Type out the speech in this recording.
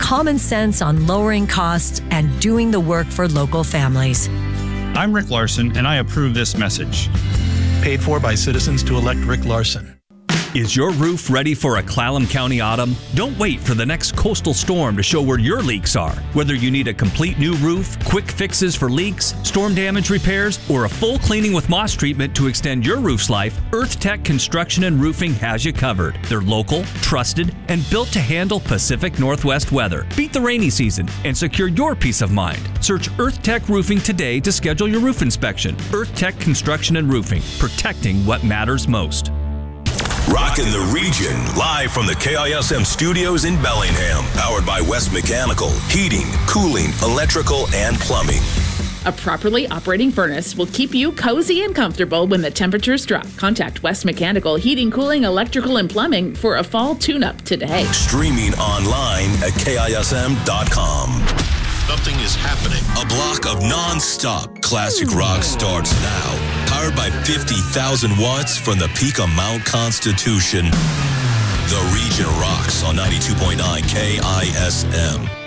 common sense on lowering costs and doing the work for local families. I'm Rick Larson, and I approve this message. Paid for by citizens to elect Rick Larson. Is your roof ready for a Clallam County autumn? Don't wait for the next coastal storm to show where your leaks are. Whether you need a complete new roof, quick fixes for leaks, storm damage repairs, or a full cleaning with moss treatment to extend your roof's life, EarthTech Construction and Roofing has you covered. They're local, trusted, and built to handle Pacific Northwest weather. Beat the rainy season and secure your peace of mind. Search EarthTech Roofing today to schedule your roof inspection. EarthTech Construction and Roofing, protecting what matters most. Rockin' the region, live from the KISM studios in Bellingham. Powered by West Mechanical. Heating, cooling, electrical, and plumbing. A properly operating furnace will keep you cozy and comfortable when the temperatures drop. Contact West Mechanical Heating, Cooling, Electrical, and Plumbing for a fall tune-up today. Streaming online at KISM.com. Something is happening. A block of non-stop classic rock starts now. Powered by 50,000 watts from the peak of Mount Constitution. The region rocks on 92.9 KISM.